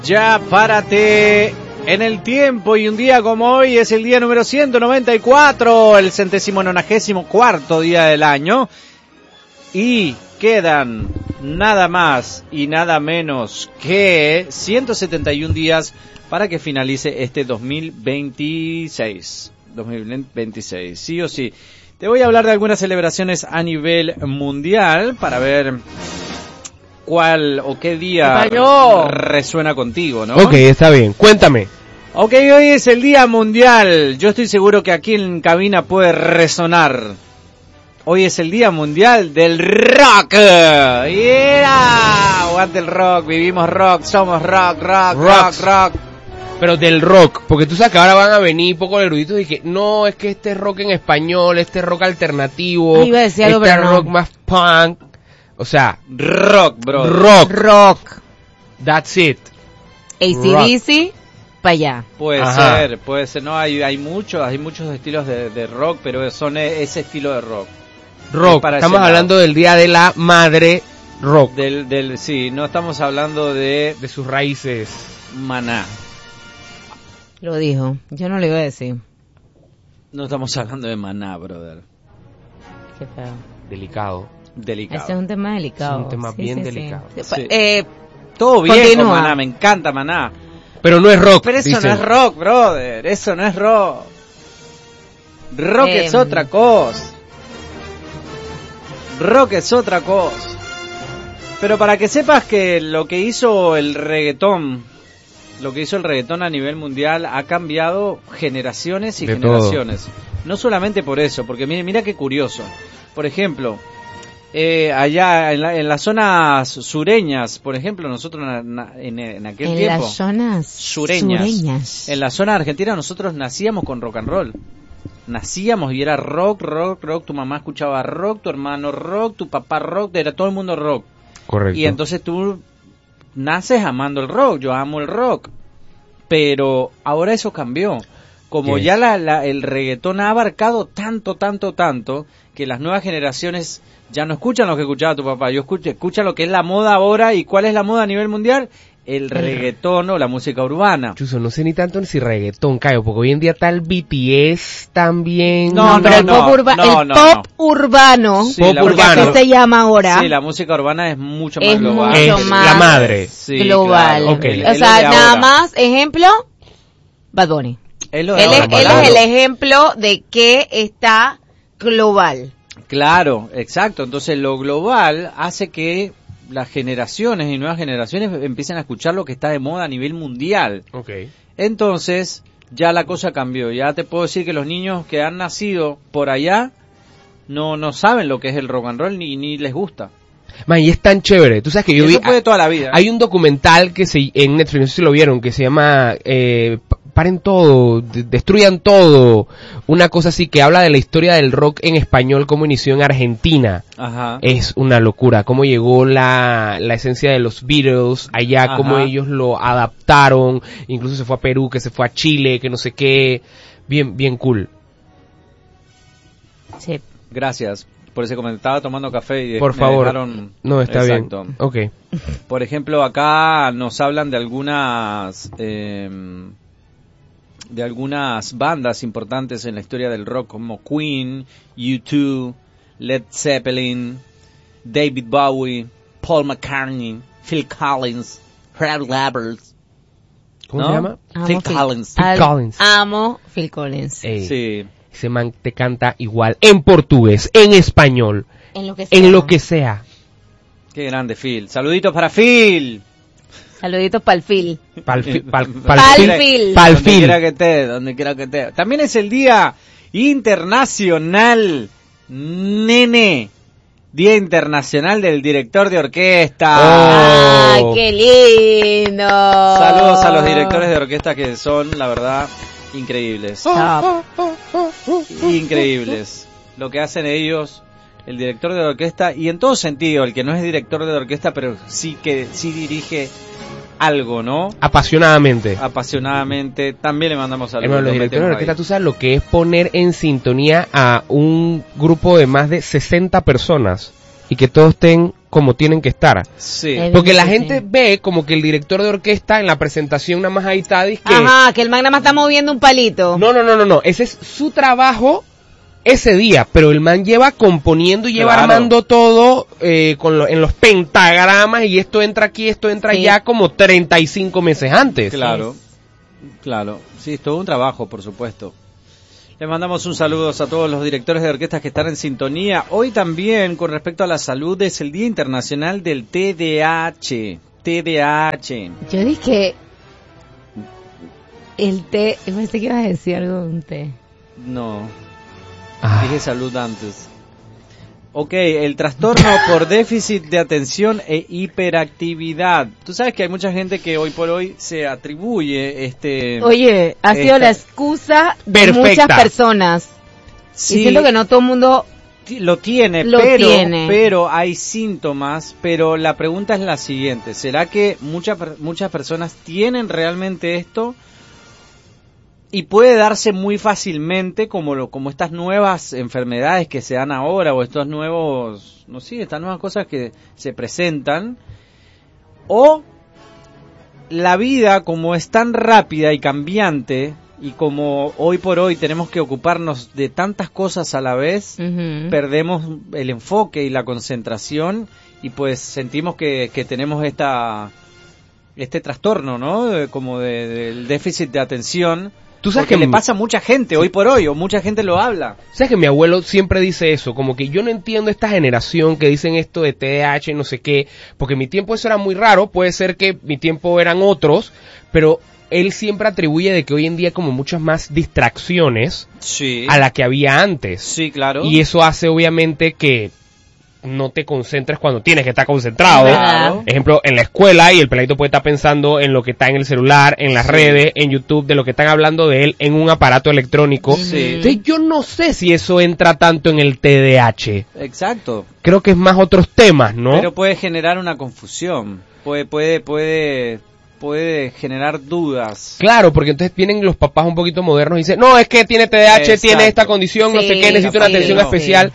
Ya párate en el tiempo y un día como hoy es el día número 194, el 194º día del año y quedan nada más y nada menos que 171 días para que finalice este 2026, sí o sí. Te voy a hablar de algunas celebraciones a nivel mundial para ver cuál o qué día resuena contigo, ¿no? Ok, está bien. Cuéntame. Ok, hoy es el Día Mundial. Yo estoy seguro que aquí en cabina puede resonar. Hoy es el Día Mundial del Rock. ¡Yeah! Aguante el rock, vivimos rock, somos rock. Pero del rock, porque tú sabes que ahora van a venir poco eruditos y que no, es que este rock en español, este rock alternativo, iba a decir algo, este pero rock no. más punk. O sea, rock, bro. Rock. That's it. AC/DC, para allá. Puede Ajá. ser. No, hay muchos estilos de rock, pero son ese estilo de rock. Rock. Para Estamos ese hablando del Día de la Madre Rock. Sí, no estamos hablando de De sus raíces. Maná. Lo dijo. Yo no le iba a decir. No estamos hablando de Maná, brother. Qué feo. Delicado. Delicado. Ese es un tema delicado. Es un tema bien delicado. Sí. Sí. Todo bien con Continúa. Maná, me encanta Maná. Pero no es rock. Pero eso dicen. no es rock, brother. Eso no es rock. Rock es otra cosa. Rock es otra cosa. Pero para que sepas que lo que hizo el reggaetón a nivel mundial ha cambiado generaciones y De generaciones. No solamente por eso, porque mira qué curioso. Por ejemplo, allá en las zonas sureñas, por ejemplo, nosotros en aquel En tiempo, las zonas sureñas. en la zona argentina nosotros nacíamos con rock and roll. Nacíamos y era rock, tu mamá escuchaba rock, tu hermano rock, tu papá rock, era todo el mundo rock. Correcto. Y entonces tú naces amando el rock, yo amo el rock. Pero ahora eso cambió. Como Yes. ya el reggaetón ha abarcado tanto, que las nuevas generaciones ya no escuchan lo que escuchaba tu papá, escuchan lo que es la moda ahora. ¿Y cuál es la moda a nivel mundial? El reggaetón o la música urbana. Chuso, no sé ni tanto si reggaetón, Cayo, porque hoy en día está el BTS también. No, pero el pop, pop urbano, Sí, pop la urbano. ¿qué se llama ahora? Sí, la música urbana es mucho más Es global. mucho Es más la madre. Sí, global. claro. Ok. O sea, nada más, ejemplo, Bad Bunny. Es lo de Él ahora, es claro. el ejemplo de que está global. Claro, exacto. Entonces lo global hace que las generaciones y nuevas generaciones empiecen a escuchar lo que está de moda a nivel mundial. Ok. Entonces ya la cosa cambió. Ya te puedo decir que los niños que han nacido por allá no saben lo que es el rock and roll ni les gusta. Man, y es tan chévere. Tú sabes que yo Eso vi... fue de toda la vida. Hay un documental en Netflix, no sé si lo vieron, que se llama Paren todo, destruyan todo. Una cosa así que habla de la historia del rock en español, cómo inició en Argentina. Ajá. Es una locura, cómo llegó la esencia de los Beatles allá, Ajá. cómo ellos lo adaptaron, incluso se fue a Perú, que se fue a Chile, que no sé qué. Bien cool. Sí. Gracias por ese comentario. Estaba tomando café y Por me favor. dejaron... No, está Exacto. bien. Ok. Por ejemplo, acá nos hablan de algunas bandas importantes en la historia del rock como Queen, U2, Led Zeppelin, David Bowie, Paul McCartney, Phil Collins, Fred Labbers. ¿Cómo ¿No? se llama? Phil Collins. Phil Collins. Amo Phil Collins. Sí. Ese man te canta igual en portugués, en español, En lo que sea. en lo que sea. Qué grande Phil. Saluditos para Phil. Saluditos para el Phil. Pal Phil. Donde quiera que esté. También es el Día Internacional, nene. Día Internacional del Director de Orquesta. Oh. ¡Ay, qué lindo! Saludos a los directores de orquesta que son, la verdad, increíbles. Top. Increíbles. Lo que hacen ellos, el director de orquesta, y en todo sentido, el que no es director de orquesta, pero sí dirige algo, ¿no? Apasionadamente. Apasionadamente. También le mandamos saludos. Hermano, los directores de orquesta, tú sabes lo que es poner en sintonía a un grupo de más de 60 personas y que todos estén como tienen que estar. Sí. Porque la gente ve como que el director de orquesta en la presentación nada más ahí está, que ajá, que el man nada más está moviendo un palito. No, ese es su trabajo ese día, pero el man lleva componiendo y lleva armando todo en los pentagramas, y esto entra aquí, esto entra allá, como 35 meses antes. Claro, sí, es todo un trabajo, por supuesto. Le mandamos un saludo a todos los directores de orquestas que están en sintonía. Hoy también, con respecto a la salud, es el Día Internacional del TDAH. Yo dije el té, pensé que ibas a decir algo de un té. No, dije salud antes. Ok, el trastorno por déficit de atención e hiperactividad. Tú sabes que hay mucha gente que hoy por hoy se atribuye Oye, ha sido la excusa de muchas personas. Sí, y siento que no todo el mundo lo tiene, pero hay síntomas. Pero la pregunta es la siguiente: ¿será que muchas personas tienen realmente esto? Y puede darse muy fácilmente como estas nuevas enfermedades que se dan ahora, o estos nuevos, estas nuevas cosas que se presentan. O la vida, como es tan rápida y cambiante, y como hoy por hoy tenemos que ocuparnos de tantas cosas a la vez, perdemos el enfoque y la concentración, y pues sentimos que tenemos este trastorno, ¿no? Como del déficit de atención. ¿Tú sabes que le pasa a mucha gente hoy por hoy, o mucha gente lo habla? ¿Sabes que mi abuelo siempre dice eso? Como que yo no entiendo esta generación que dicen esto de TDAH y no sé qué, porque en mi tiempo eso era muy raro, puede ser que mi tiempo eran otros, pero él siempre atribuye de que hoy en día hay como muchas más distracciones a la que había antes. Sí, claro. Y eso hace obviamente que no te concentres cuando tienes que estar concentrado. Claro. Ejemplo, en la escuela, y el peladito puede estar pensando en lo que está en el celular, en las redes, en YouTube, de lo que están hablando de él en un aparato electrónico. Sí. Entonces yo no sé si eso entra tanto en el TDAH. Exacto. Creo que es más otros temas, ¿no? Pero puede generar una confusión. Puede generar dudas. Claro, porque entonces vienen los papás un poquito modernos y dicen, no, es que tiene TDAH, Exacto. tiene esta condición, no sé qué, necesita una atención especial.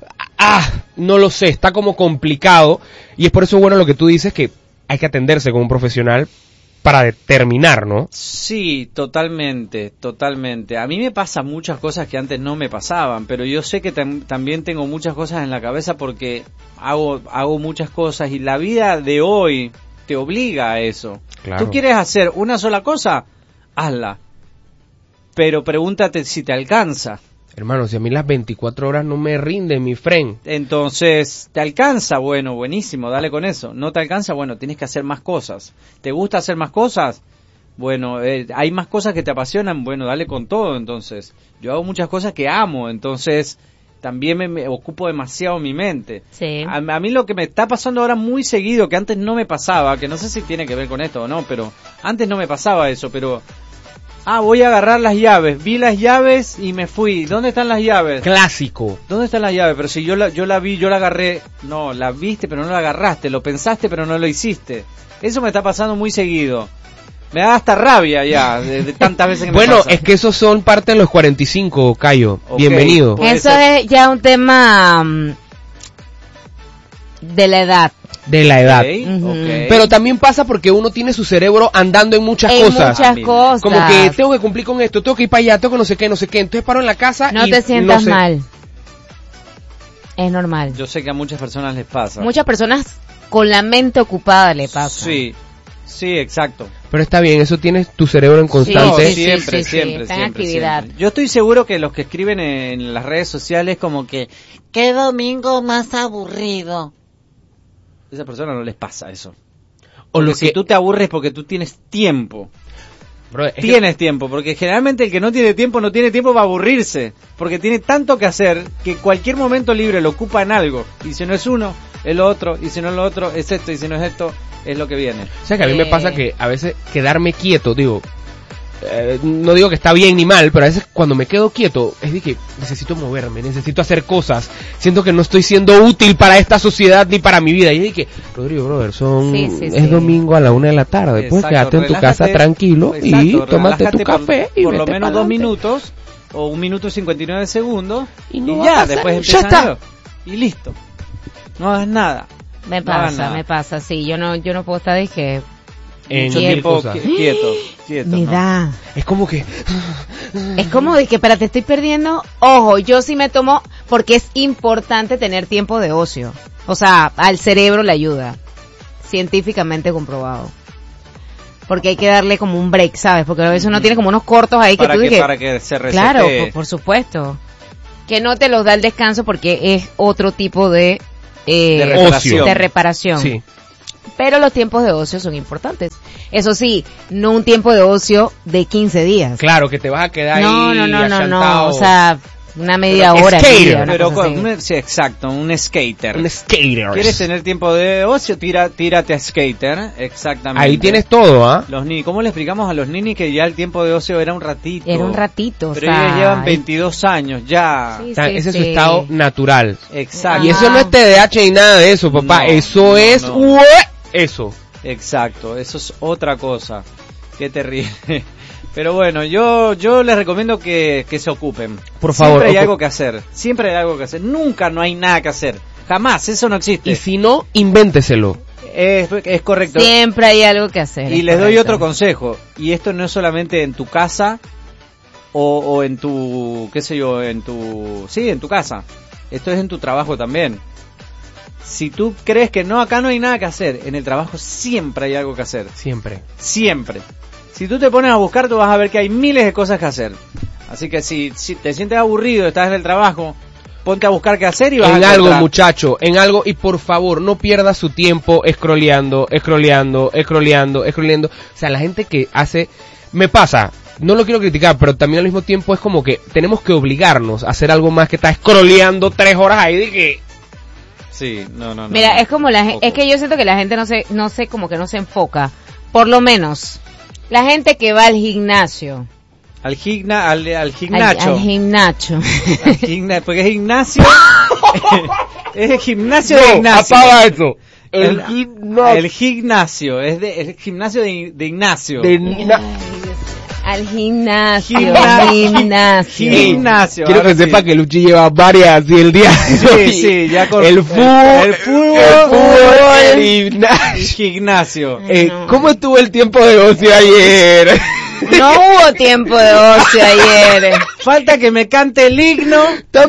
No lo sé, está como complicado, y es por eso bueno lo que tú dices, que hay que atenderse como un profesional para determinar, ¿no? Sí, totalmente. A mí me pasan muchas cosas que antes no me pasaban, pero yo sé que también tengo muchas cosas en la cabeza porque hago muchas cosas, y la vida de hoy te obliga a eso. Claro. Tú quieres hacer una sola cosa, hazla, pero pregúntate si te alcanza. Hermano, si a mí las 24 horas no me rinden, mi friend. Entonces, ¿te alcanza? Bueno, buenísimo, dale con eso. ¿No te alcanza? Bueno, tienes que hacer más cosas. ¿Te gusta hacer más cosas? Bueno, hay más cosas que te apasionan. Bueno, dale con todo, entonces. Yo hago muchas cosas que amo, entonces también me ocupo demasiado mi mente. Sí. A mí lo que me está pasando ahora muy seguido, que antes no me pasaba, que no sé si tiene que ver con esto o no, pero antes no me pasaba eso, pero... voy a agarrar las llaves. Vi las llaves y me fui. ¿Dónde están las llaves? Clásico. ¿Dónde están las llaves? Pero si yo la vi, yo la agarré. No, la viste pero no la agarraste. Lo pensaste pero no lo hiciste. Eso me está pasando muy seguido. Me da hasta rabia ya de tantas veces que me pasa. Bueno, es que esos son parte de los 45, Cayo. Okay, Bienvenido. Eso es ya un tema de la edad. De la edad. Okay. Pero también pasa porque uno tiene su cerebro andando en muchas cosas. Como que tengo que cumplir con esto, tengo que ir para allá, tengo que no sé qué. Entonces paro en la casa no y te sientas mal. Es normal. Yo sé que a muchas personas les pasa. Muchas personas con la mente ocupada le pasa. Sí, exacto. Pero está bien, eso tienes tu cerebro en constante. Siempre. Está en actividad. Yo estoy seguro que los que escriben en las redes sociales como que ¿qué domingo más aburrido? A esa persona no les pasa eso. O lo que si tú te aburres porque tú tienes tiempo. Bro, tienes tiempo, porque generalmente el que no tiene tiempo para aburrirse, porque tiene tanto que hacer que cualquier momento libre lo ocupa en algo, y si no es uno, es lo otro, y si no es lo otro, es esto, y si no es esto, es lo que viene. O sea que a mí me pasa que a veces quedarme quieto, no digo que está bien ni mal, pero a veces cuando me quedo quieto es de que necesito moverme, necesito hacer cosas, siento que no estoy siendo útil para esta sociedad ni para mi vida, y es de que, Rodrigo, brother, es domingo a la 1 de la tarde, pues quédate en tu casa tranquilo y tómate tu café y por lo vete menos 2 minutos o 1 minuto y 59 segundos y ya, después empieza y listo, no hagas nada. Me pasa, sí. Yo no puedo estar mucho tiempo quieto. Me da. Es como que... Es como de que, te estoy perdiendo. Ojo, yo sí me tomo, porque es importante tener tiempo de ocio. O sea, al cerebro le ayuda. Científicamente comprobado. Porque hay que darle como un break, ¿sabes? Porque a veces uno tiene como unos cortos ahí para que se resete. Claro, por supuesto. Que no te los da el descanso porque es otro tipo de reparación. Sí. Pero los tiempos de ocio son importantes. Eso sí, no un tiempo de ocio de 15 días. Claro, que te vas a quedar no, ahí no, o sea, una media hora. Sí, exacto, un skater. Un skater. ¿Quieres tener tiempo de ocio? Tírate a skater, exactamente. Ahí tienes todo, ¿ah? ¿Cómo le explicamos a los ninis que ya el tiempo de ocio era un ratito? Era un ratito, pero ellos llevan 22 años ya. Sí, ese es su estado natural. Exacto. Y eso no es TDAH ni nada de eso, papá. Eso es... Eso. Exacto, eso es otra cosa. Qué terrible. Pero bueno, yo les recomiendo que se ocupen. Por favor. Siempre hay algo que hacer. Nunca no hay nada que hacer. Jamás, eso no existe. Y si no, invénteselo. Es correcto. Siempre hay algo que hacer. Y les doy otro consejo. Y esto no es solamente en tu casa o en tu, qué sé yo, en tu casa. Esto es en tu trabajo también. Si tú crees que acá no hay nada que hacer, en el trabajo siempre hay algo que hacer. Siempre. Si tú te pones a buscar, tú vas a ver que hay miles de cosas que hacer. Así que si te sientes aburrido, estás en el trabajo, ponte a buscar qué hacer y vas a encontrar. En algo, muchacho, y por favor, no pierdas su tiempo scrolleando. O sea, la gente que hace... Me pasa, no lo quiero criticar, pero también al mismo tiempo es como que tenemos que obligarnos a hacer algo más que estar scrolleando 3 horas ahí de que... Sí, no. Mira, es como es que yo siento que la gente no sé, como que no se enfoca. Por lo menos, la gente que va al gimnasio. Al gimnasio. Al gimnasio. Porque es gimnasio. Es el gimnasio de Ignacio. Apaga eso. El gimnasio. Es el gimnasio de Ignacio. Al gimnasio. Gimnasio. Quiero que sepa que Luchi lleva varias y el día. Sí, ya con el fútbol, el gimnasio. ¿Cómo estuvo el tiempo de ocio ayer? No hubo tiempo de ocio ayer. Falta que me cante el himno.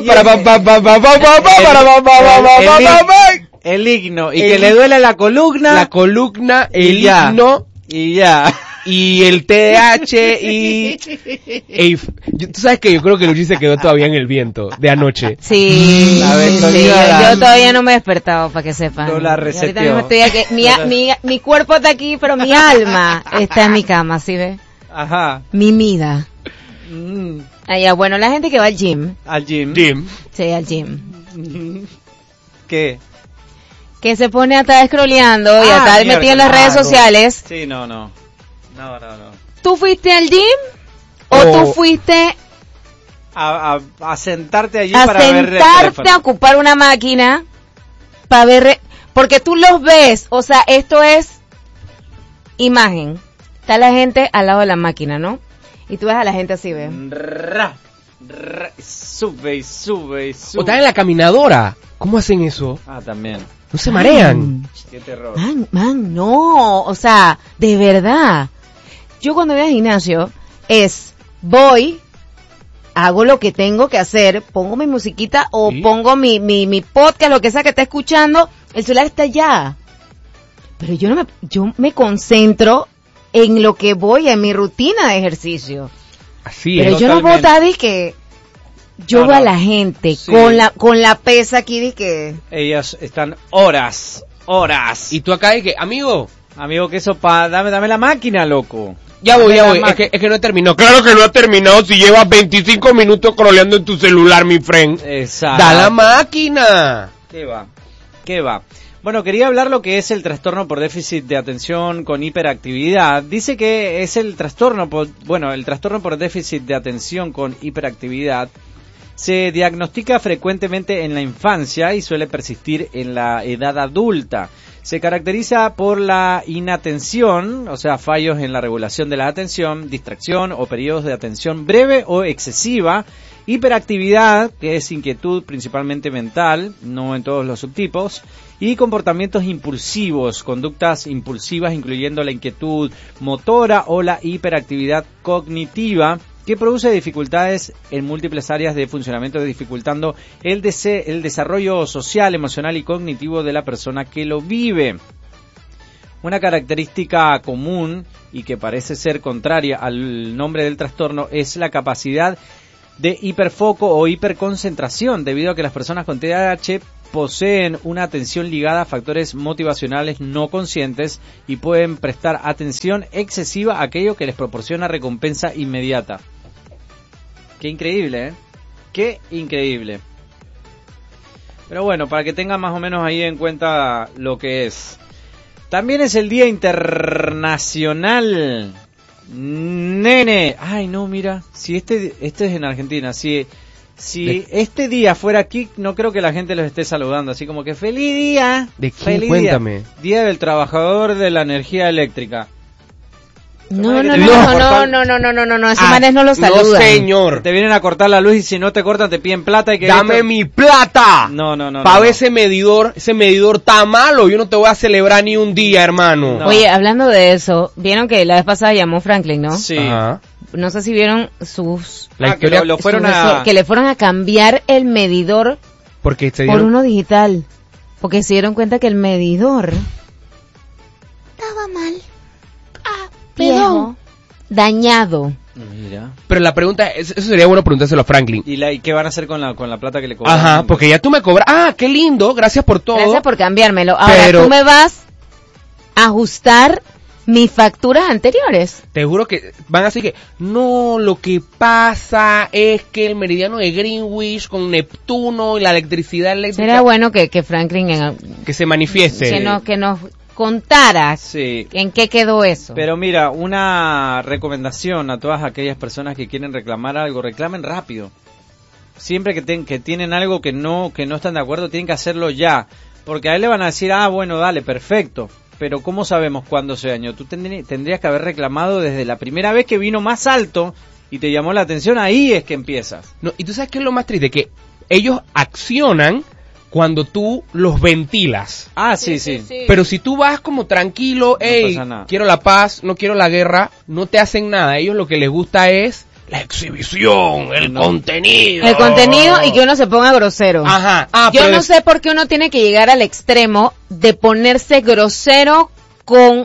El himno. Y que le duele la columna. La columna, el himno. Y ya. Y el TDAH y... Tú sabes que yo creo que Luchi se quedó todavía en el viento de anoche. Sí, yo todavía no me he despertado, para que sepan. No la reseteó. Mi cuerpo está aquí, pero mi alma está en mi cama, ¿sí ves? Ajá. Mi vida. Allá, bueno, la gente que va al gym. Al gym. Sí, al gym. ¿Qué? Que se pone a estar scrolleando y a estar metido en las redes sociales. Sí, no. ¿Tú fuiste al gym? ¿O tú fuiste a sentarte allí a para ver el teléfono? A sentarte a ocupar una máquina para ver... Porque tú los ves, o sea, esto es imagen. Está la gente al lado de la máquina, ¿no? Y tú ves a la gente así, ¿ves? Sube. O están en la caminadora. ¿Cómo hacen eso? También. ¿No se marean? Qué terror. Man, no. O sea, de verdad. Yo cuando voy al gimnasio voy, hago lo que tengo que hacer, pongo mi musiquita o pongo mi podcast, lo que sea que esté escuchando, el celular está allá. Pero yo me concentro en lo que voy, en mi rutina de ejercicio. Así pero es. Yo no puedo estar de que yo veo a la gente con la pesa aquí de que... Ellas están horas. Y tú acá de que, amigo, que eso dame la máquina, loco. Ya voy. Es que no he terminado. Claro que no ha terminado si llevas 25 minutos scrolleando en tu celular, mi friend. Exacto. ¡Da la máquina! ¿Qué va? Bueno, quería hablar lo que es el trastorno por déficit de atención con hiperactividad. Dice que es el trastorno por déficit de atención con hiperactividad Se diagnostica frecuentemente en la infancia y suele persistir en la edad adulta. Se caracteriza por la inatención, o sea, fallos en la regulación de la atención, distracción o periodos de atención breve o excesiva, hiperactividad, que es inquietud principalmente mental, no en todos los subtipos, y comportamientos impulsivos, conductas impulsivas incluyendo la inquietud motora o la hiperactividad cognitiva, que produce dificultades en múltiples áreas de funcionamiento, dificultando el desarrollo social, emocional y cognitivo de la persona que lo vive. Una característica común y que parece ser contraria al nombre del trastorno es la capacidad de hiperfoco o hiperconcentración, debido a que las personas con TDAH poseen una atención ligada a factores motivacionales no conscientes y pueden prestar atención excesiva a aquello que les proporciona recompensa inmediata. Qué increíble, ¿eh? Qué increíble. Pero bueno, para que tengan más o menos ahí en cuenta lo que es. También es el Día Internacional Nene. Ay, no, mira, si este es en Argentina, si este día fuera aquí, no creo que la gente los esté saludando, así como que feliz día. ¿De quién? Feliz Cuéntame. Día del trabajador de la energía eléctrica. No, esos Ah, manes no los saludan. No, señor. Te vienen a cortar la luz y si no te cortan te piden plata y que Dame mi plata. No. Para ver ese medidor está malo. Yo no te voy a celebrar ni un día, hermano. No. Oye, hablando de eso, vieron que la vez pasada llamó Franklin, ¿no? Sí. Ajá. No sé si vieron sus... La Ah, historia que lo fueron sus- a... que le fueron a cambiar el medidor porque se por dieron uno digital. Porque se dieron cuenta que el medidor estaba mal. Viejo, dañado. Mira. Pero la pregunta es, eso sería bueno preguntárselo a Franklin. ¿Y qué van a hacer con la plata que le cobran? Ajá, porque ya tú me cobras. Ah, qué lindo, gracias por todo. Gracias por cambiármelo. Ahora Pero- tú me vas a ajustar mis facturas anteriores. Te juro que van así que, no, lo que pasa es que el meridiano de Greenwich con Neptuno y la electricidad eléctrica, Sería bueno que Franklin que se manifieste. que nos contara Sí. en qué quedó eso. Pero mira, una recomendación a todas aquellas personas que quieren reclamar algo, reclamen rápido. Siempre que tienen algo que no están de acuerdo, tienen que hacerlo ya. Porque a él le van a decir, bueno, dale, perfecto. Pero ¿cómo sabemos cuándo se dañó? Tú tendrías que haber reclamado desde la primera vez que vino más alto y te llamó la atención, ahí es que empiezas. No, y tú sabes qué es lo más triste, que ellos accionan cuando tú los ventilas. Ah, sí. Pero si tú vas como tranquilo, hey, pasa nada. quiero la paz, no quiero la guerra, no te hacen nada. A ellos lo que les gusta es la exhibición, el contenido. El contenido y que uno se ponga grosero. Ajá. Yo pero no sé por qué uno tiene que llegar al extremo de ponerse grosero con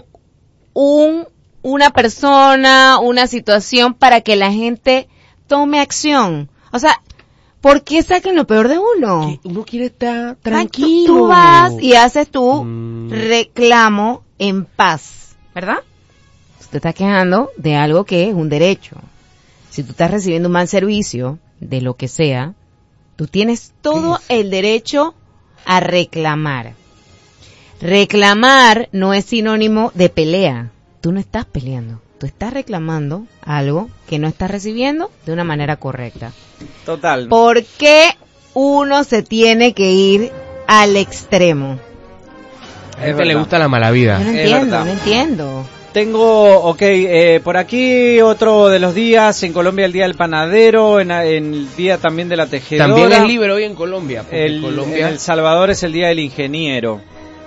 una persona, una situación para que la gente tome acción. O sea, ¿por qué sacan lo peor de uno? que uno quiere estar Tú tranquilo. vas y haces tu Mm. reclamo en paz, ¿verdad? Usted está quejando de algo que es un derecho. Si tú estás recibiendo un mal servicio, de lo que sea, tú tienes todo el derecho a reclamar. Reclamar no es sinónimo de pelea. Tú no estás peleando. Tú estás reclamando algo que no estás recibiendo de una manera correcta. Total. ¿Por qué uno se tiene que ir al extremo? A la gente le gusta la mala vida. Yo no Es entiendo, verdad. no entiendo. Tengo, por aquí otro de los días, en Colombia el Día del Panadero, en el Día también de la Tejedora. También es libre hoy en Colombia. Porque En Colombia El Salvador es el Día del Ingeniero.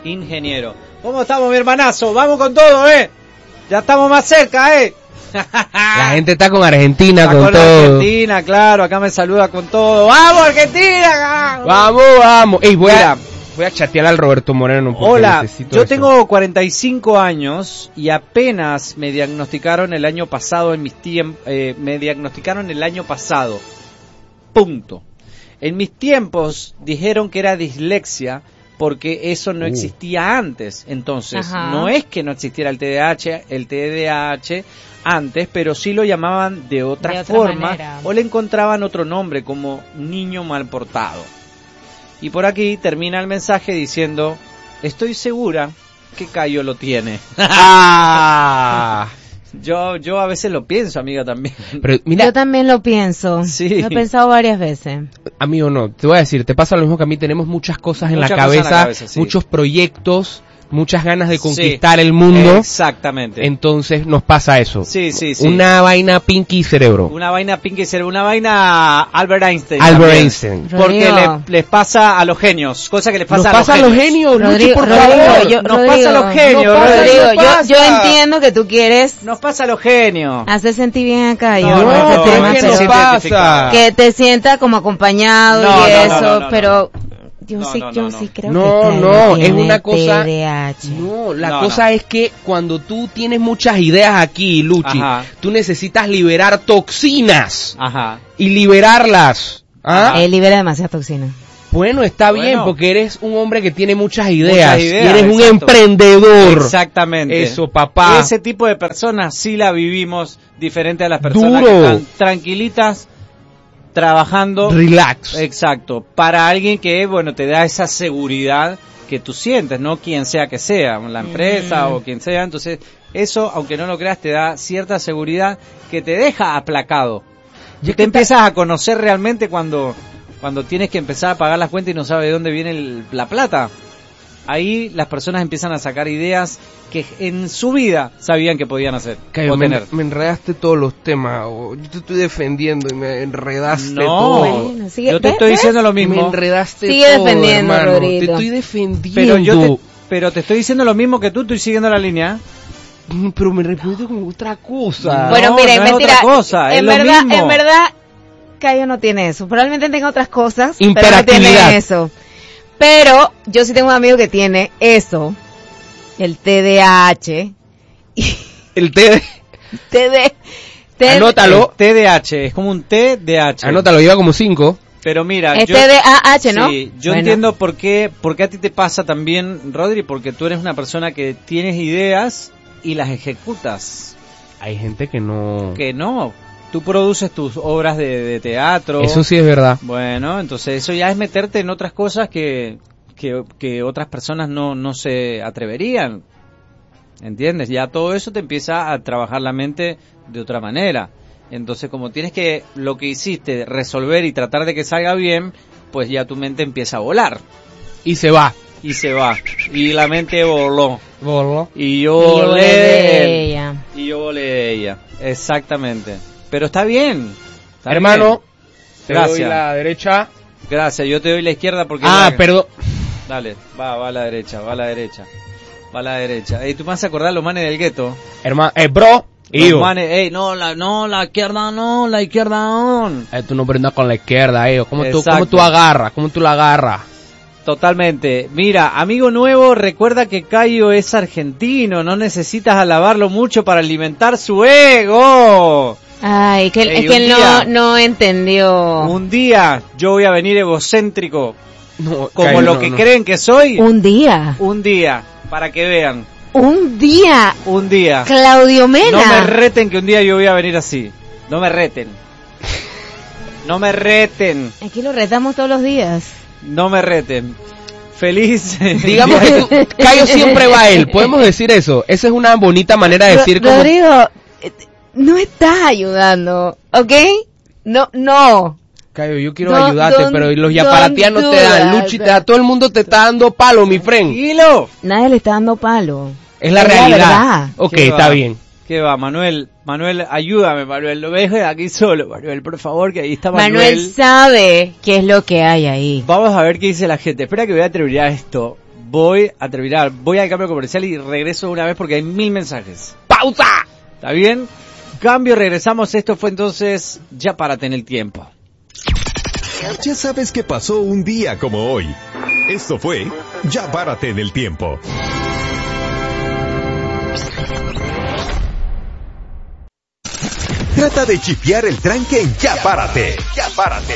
¿Cómo estamos, mi hermanazo? Vamos con todo, Ya estamos más cerca, la gente está con Argentina, Está con con todo. Argentina, claro, acá me saluda con todo. ¡Vamos, Argentina! carajo! Vamos. Ey, voy Mira. a chatear al Roberto Moreno. porque Hola, necesito yo eso. tengo 45 años y apenas me diagnosticaron el año pasado me diagnosticaron el año pasado. Punto. En mis tiempos dijeron que era dislexia porque eso no existía antes. Entonces, Ajá. no es que no existiera el TDAH antes, pero sí lo llamaban de otra forma manera. o le encontraban otro nombre como niño mal portado. Y por aquí termina el mensaje diciendo, estoy segura que Cayo lo tiene. Ah. Yo a veces lo pienso, amiga, también. Pero mira, Yo también lo pienso. Sí. Lo he pensado varias veces. amigo, no, te voy a decir, te pasa lo mismo que a mí, tenemos muchas cosas en la Muchas cosas en la cabeza, cabeza, sí. muchos proyectos, muchas ganas de Sí. conquistar el mundo, Exactamente. entonces nos pasa eso. Sí. Una vaina pinky cerebro. Una vaina Pinky Cerebro, una vaina Albert Einstein. Albert también. Einstein. Porque Rodrigo. les pasa a los genios, cosa que les Nos pasa pasa a los genios. genios, Luchi, Rodrigo, por Rodrigo, favor. yo- Nos Rodrigo, pasa a los genios, no pasa, Rodrigo, no pasa. yo entiendo que tú quieres Nos pasa a los genios. hacer sentir bien acá. No, Yo No, ese pero tema, es que pero- nos siente pasa. identificado. que te sienta como acompañado No, y no, eso, no, no, pero yo No, sí, no, yo no, sí no. creo No, que Caio no, es tiene una cosa- TDAH. No, la No, cosa es que cuando tú tienes muchas ideas aquí, Luchi, Ajá. tú necesitas liberar toxinas Ajá. y liberarlas. ¿Ah? Ajá. Él libera demasiada toxina. Bueno, está bien, Bueno. porque eres un hombre que tiene muchas ideas, Muchas ideas, y eres un exacto. emprendedor. Exactamente. Eso, papá. Ese tipo de personas sí la vivimos diferente a las personas Duro. que están tranquilitas trabajando. Relax. Exacto. Para alguien que, bueno, te da esa seguridad que tú sientes, ¿no? Quien sea que sea, la empresa o quien sea. Entonces, eso, aunque no lo creas, te da cierta seguridad que te deja aplacado. Ya Tú te que empiezas a conocer realmente cuando tienes que empezar a pagar las cuentas y no sabes de dónde viene la plata. Ahí las personas empiezan a sacar ideas que en su vida sabían que podían hacer Cayo, o tener. me enredaste todos los temas. Yo te estoy defendiendo y me enredaste No, todo. Bueno, sigue- yo te ¿ves? estoy diciendo lo Me mismo. enredaste Sigue todo, defendiendo, hermano. Rodrigo. Te estoy defendiendo. Pero te estoy diciendo lo mismo que tú estoy siguiendo la línea. Pero me respondes con otra cosa. Bueno, No, mira, no es es mentira. otra cosa, es en lo verdad, mismo. en verdad, Cayo no tiene eso. Probablemente tenga otras cosas, pero no Imperatividad. tiene eso. Pero yo sí tengo un amigo que tiene eso, el TDAH. El TD. Anótalo. TDAH, es como un TDAH. Anótalo, lleva como 5. Pero mira, Es TDAH, ¿no? Sí, yo Bueno. entiendo por qué a ti te pasa también, Rodri, porque tú eres una persona que tienes ideas y las ejecutas. Hay gente que no. Que no, tú produces tus obras de teatro. Eso sí es verdad. Bueno, entonces eso ya es meterte en otras cosas que otras personas no se atreverían. ¿Entiendes? Ya todo eso te empieza a trabajar la mente de otra manera. Entonces, como tienes que, lo que hiciste, resolver y tratar de que salga bien, pues ya tu mente empieza a volar. Y se va. Y se va. Y la mente voló. Voló. Y yo Y yo volé volé de de él. ella. Y yo volé de ella. Exactamente. Pero está bien. Está Hermano, te Gracias. doy la derecha. bien. Gracias. Yo te doy la izquierda porque... Perdón. Dale, va a la derecha, va a la derecha. Va a la derecha. Ey, tú me vas a acordar los manes del gueto. Hermano, bro. Los Yo. manes, ey, la izquierda no, la izquierda no. Tú no brindas con la izquierda, ¿Cómo Exacto. tú agarras? ¿Cómo tú la agarras? Totalmente. Mira, amigo nuevo, recuerda que Cayo es argentino, no necesitas alabarlo mucho para alimentar su ego. Ay, que, Ey, es que un él día- no entendió. Un día yo voy a venir egocéntrico, No, como Cayo, lo no, que no. creen que soy. Un día. Un día, para que vean. Un día. Un día. Claudio Mena. No me reten que un día yo voy a venir así. No me reten. No me reten. Aquí lo retamos todos los días. No me reten. Feliz. Digamos que Cayo siempre va a él. ¿Podemos decir eso? Esa es una bonita manera de decir como... Rodrigo, no estás ayudando, ¿ok? No. Cayo, yo quiero Don't- ayudarte, don't- pero los yaparatianos don't te do dan, that. Luchi te da, todo el mundo te está dando palo, mi friend. Tranquilo. Nadie le está dando palo. Es la Es la realidad. verdad. Ok, ¿Qué está va? bien. ¿Qué va, Manuel? Manuel, ayúdame, Manuel. Lo dejes aquí solo, Manuel, por favor, que ahí está Manuel. Manuel sabe qué es lo que hay ahí. Vamos a ver qué dice la gente. Espera que voy a terminar esto. Voy al cambio comercial y regreso una vez porque hay 1000 mensajes. ¡Pausa! ¿Está bien? Cambio, regresamos. Esto fue entonces Ya Párate en el Tiempo. Ya sabes qué pasó un día como hoy. Esto fue Ya Párate en el Tiempo. Trata de chipear el tranque en Ya Párate. Ya Párate.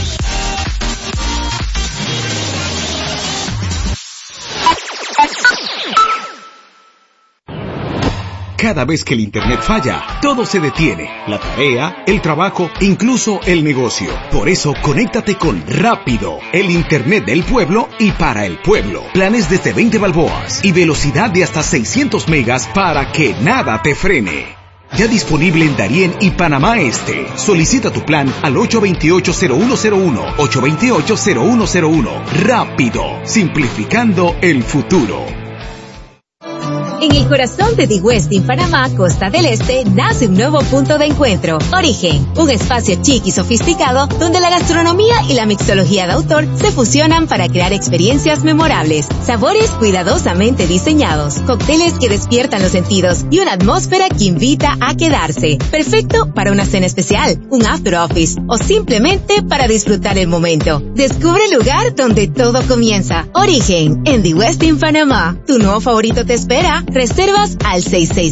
Cada vez que el internet falla, todo se detiene. La tarea, el trabajo, incluso el negocio. Por eso, conéctate con Rápido, el internet del pueblo y para el pueblo. Planes desde 20 balboas y velocidad de hasta 600 megas para que nada te frene. Ya disponible en Darién y Panamá Este. Solicita tu plan al 828-0101, 828-0101. Rápido, simplificando el futuro. En el corazón de The West en Panamá, Costa del Este, nace un nuevo punto de encuentro. Origen, un espacio chic y sofisticado donde la gastronomía y la mixología de autor se fusionan para crear experiencias memorables. Sabores cuidadosamente diseñados, cócteles que despiertan los sentidos y una atmósfera que invita a quedarse. Perfecto para una cena especial, un after office o simplemente para disfrutar el momento. Descubre el lugar donde todo comienza. Origen, en The West en Panamá. Tu nuevo favorito te espera. Reservas al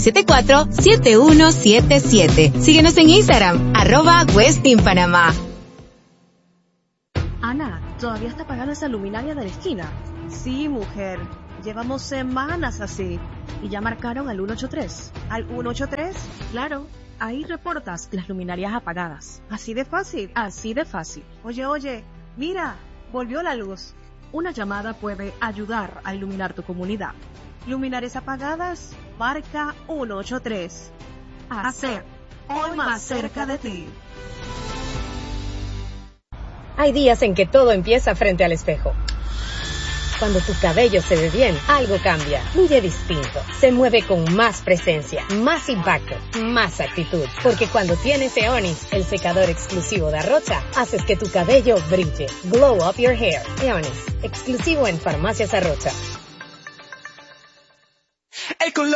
6674-7177. Síguenos en Instagram, @WestinPanamá. Ana, ¿todavía está pagando esa luminaria de la esquina? Sí, mujer. Llevamos semanas así. ¿Y ya marcaron al 183? ¿Al 183? Claro. Ahí reportas las luminarias apagadas. ¿Así de fácil? Así de fácil. Oye, mira, volvió la luz. Una llamada puede ayudar a iluminar tu comunidad. Luminarias apagadas, marca 183. Hacer hoy más cerca de ti. Hay días en que todo empieza frente al espejo. Cuando tu cabello se ve bien, algo cambia, fluye distinto, se mueve con más presencia, más impacto, más actitud. Porque cuando tienes Eonis, el secador exclusivo de Arrocha, haces que tu cabello brille. Glow up your hair. Eonis, exclusivo en Farmacias Arrocha. El color